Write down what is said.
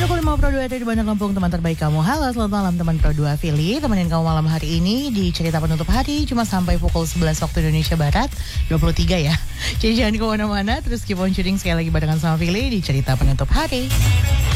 105,2 di Bandar Lampung, teman terbaik kamu. Halo, selamat malam teman Pro 2 Fili. Temenin kamu malam hari ini di cerita penutup hari cuma sampai pukul 11 waktu Indonesia Barat 23 ya. Jadi jangan kemana-mana, terus keep on tuning sekali lagi barengan sama Fili di cerita penutup hari.